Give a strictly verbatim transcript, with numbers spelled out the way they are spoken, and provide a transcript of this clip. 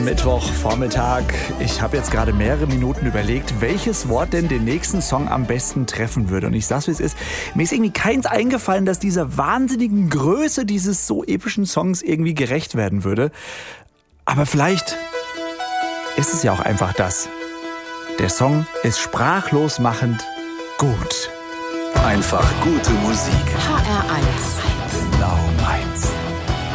Mittwochvormittag. Ich habe jetzt gerade mehrere Minuten überlegt, welches Wort denn den nächsten Song am besten treffen würde. Und ich sag's, wie es ist. Mir ist irgendwie keins eingefallen, das dieser wahnsinnigen Größe dieses so epischen Songs irgendwie gerecht werden würde. Aber vielleicht ist es ja auch einfach das. Der Song ist sprachlos machend gut. Einfach gute Musik. H R eins. Genau.